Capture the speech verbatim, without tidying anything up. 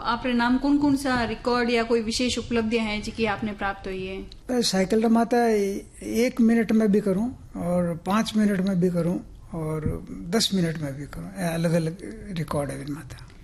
आपरे नाम कौन कौन सा रिकॉर्ड या कोई विशेष उपलब्धियां हैं जी की आपने प्राप्त हुई है? साइकिल रमाता एक मिनट में भी करूं और पांच मिनट में भी करूं और दस मिनट में भी करूं, अलग अलग रिकॉर्ड है माता।